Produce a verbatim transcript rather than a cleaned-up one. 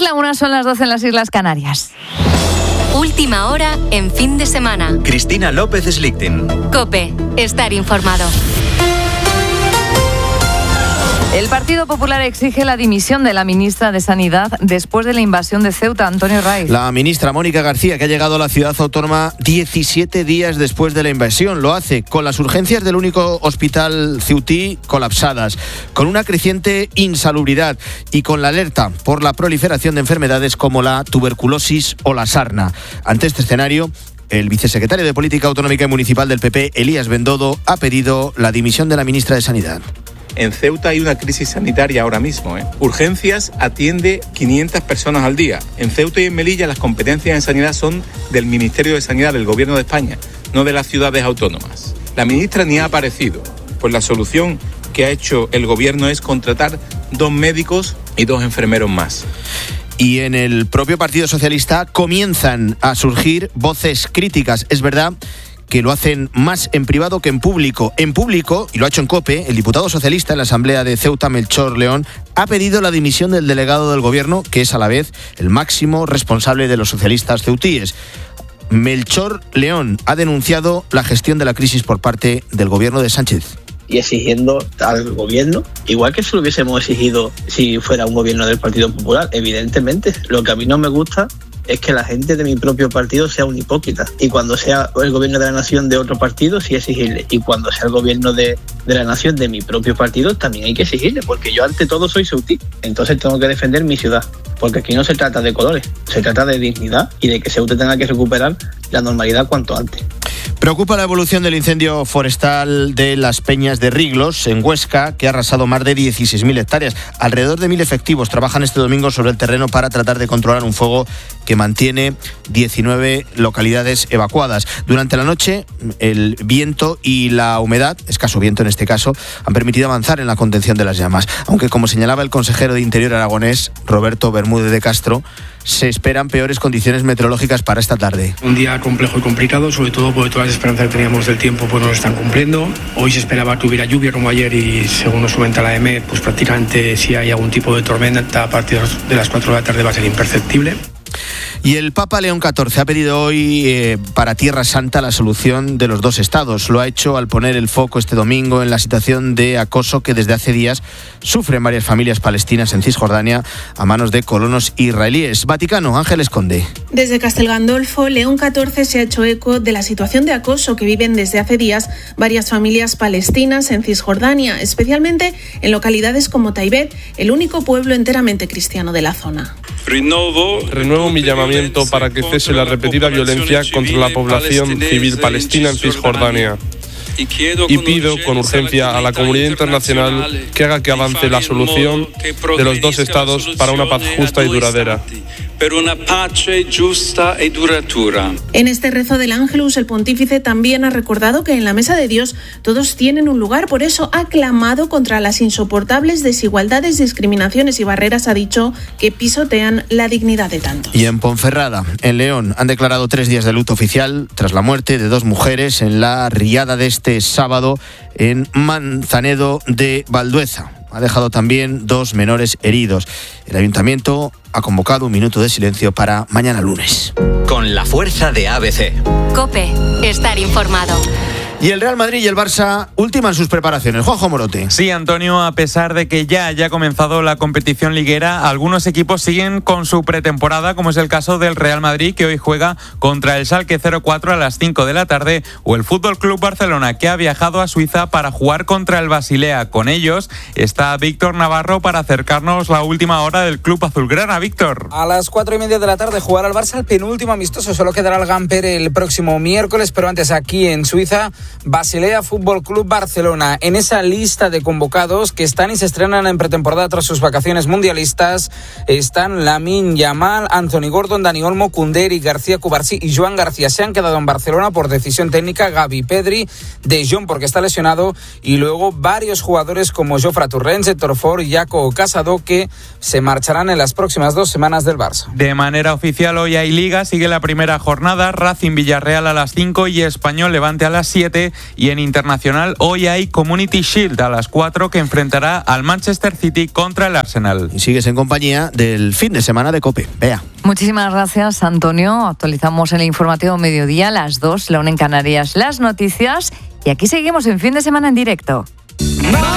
la una, son las doce en las Islas Canarias. Última hora en fin de semana. Cristina López Slichting. COPE, estar informado. El Partido Popular exige la dimisión de la ministra de Sanidad después de la invasión de Ceuta. Antonio Raiz. La ministra Mónica García, que ha llegado a la ciudad autónoma diecisiete días después de la invasión, lo hace con las urgencias del único hospital ceutí colapsadas, con una creciente insalubridad y con la alerta por la proliferación de enfermedades como la tuberculosis o la sarna. Ante este escenario, el vicesecretario de Política Autonómica y Municipal del P P, Elías Bendodo, ha pedido la dimisión de la ministra de Sanidad. En Ceuta hay una crisis sanitaria ahora mismo. ¿eh? Urgencias atiende quinientas personas al día. En Ceuta y en Melilla las competencias en sanidad son del Ministerio de Sanidad del Gobierno de España, no de las ciudades autónomas. La ministra ni ha aparecido, pues la solución que ha hecho el Gobierno es contratar dos médicos y dos enfermeros más. Y en el propio Partido Socialista comienzan a surgir voces críticas. Es verdad que lo hacen más en privado que en público. En público, y lo ha hecho en COPE, el diputado socialista en la Asamblea de Ceuta, Melchor León, ha pedido la dimisión del delegado del Gobierno, que es a la vez el máximo responsable de los socialistas ceutíes. Melchor León ha denunciado la gestión de la crisis por parte del Gobierno de Sánchez. Y exigiendo al gobierno, igual que se lo hubiésemos exigido si fuera un gobierno del Partido Popular, evidentemente. Lo que a mí no me gusta es que la gente de mi propio partido sea un hipócrita. Y cuando sea el gobierno de la nación de otro partido, sí exigirle. Y cuando sea el gobierno de, de la nación de mi propio partido, también hay que exigirle. Porque yo ante todo soy ceutí. Entonces tengo que defender mi ciudad. Porque aquí no se trata de colores, se trata de dignidad y de que Ceuta tenga que recuperar la normalidad cuanto antes. Preocupa la evolución del incendio forestal de las Peñas de Riglos, en Huesca, que ha arrasado más de dieciséis mil hectáreas. Alrededor de mil efectivos trabajan este domingo sobre el terreno para tratar de controlar un fuego que mantiene diecinueve localidades evacuadas. Durante la noche, el viento y la humedad, escaso viento en este caso, han permitido avanzar en la contención de las llamas. Aunque, como señalaba el consejero de Interior aragonés, Roberto Bermúdez de Castro, se esperan peores condiciones meteorológicas para esta tarde. Un día complejo y complicado, sobre todo porque todas las esperanzas que teníamos del tiempo pues no lo están cumpliendo. Hoy se esperaba que hubiera lluvia como ayer y según nos comenta la E M E, pues prácticamente si hay algún tipo de tormenta a partir de las cuatro de la tarde va a ser imperceptible. Y el Papa León catorce ha pedido hoy eh, para Tierra Santa la solución de los dos estados. Lo ha hecho al poner el foco este domingo en la situación de acoso que desde hace días sufren varias familias palestinas en Cisjordania a manos de colonos israelíes. Vaticano, Ángeles Conde. Desde Castel Gandolfo, León catorce se ha hecho eco de la situación de acoso que viven desde hace días varias familias palestinas en Cisjordania, especialmente en localidades como Taibet, el único pueblo enteramente cristiano de la zona. Renuevo mi llamamiento para que cese la repetida violencia contra la población civil palestina en Cisjordania. Y pido con urgencia a la comunidad internacional que haga que avance la solución de los dos estados para una paz justa y duradera. En este rezo del Ángelus, el pontífice también ha recordado que en la mesa de Dios todos tienen un lugar, por eso ha clamado contra las insoportables desigualdades, discriminaciones y barreras, ha dicho, que pisotean la dignidad de tantos. Y en Ponferrada, en León, han declarado tres días de luto oficial tras la muerte de dos mujeres en la riada de este sábado en Manzanedo de Valdueza. Ha dejado también dos menores heridos. El ayuntamiento ha convocado un minuto de silencio para mañana lunes. Con la fuerza de A B C. COPE, estar informado. Y el Real Madrid y el Barça ultiman sus preparaciones. Juanjo Morote. Sí, Antonio, a pesar de que ya haya comenzado la competición liguera, algunos equipos siguen con su pretemporada, como es el caso del Real Madrid, que hoy juega contra el Schalke cero cuatro a las cinco de la tarde, o el F C Barcelona, que ha viajado a Suiza para jugar contra el Basilea. Con ellos está Víctor Navarro para acercarnos la última hora del club azulgrana. Víctor. A las cuatro y media de la tarde jugará el Barça el penúltimo amistoso. Solo quedará el Gamper el próximo miércoles, pero antes aquí en Suiza, Basilea F C Barcelona. En esa lista de convocados que están y se estrenan en pretemporada tras sus vacaciones mundialistas están Lamine Yamal, Anthony Gordon, Dani Olmo, Koundé, Eric García, Cubarsí y Joan García. Se han quedado en Barcelona por decisión técnica Gavi, Pedri, De Jong porque está lesionado y luego varios jugadores como Jofre Torrens, Héctor Ford y Jaco Casado que se marcharán en las próximas dos semanas del Barça. De manera oficial hoy hay Liga, sigue la primera jornada, Racing Villarreal a las cinco y Español Levante a las siete. tarde. Y en internacional, hoy hay Community Shield a las cuatro, que enfrentará al Manchester City contra el Arsenal. Y sigues en compañía del fin de semana de COPE. Vea. Muchísimas gracias, Antonio. Actualizamos el informativo mediodía, las dos, la una en Canarias, las noticias. Y aquí seguimos en Fin de Semana en Directo.